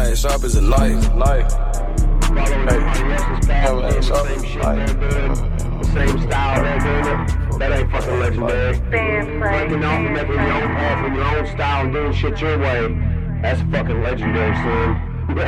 man, sharp as a knife. Hey, man, sharp as a knife. The same style they're doing it. That ain't fucking legendary. Breaking off and making your own path with your own style and doing shit your way. That's fucking legendary, son.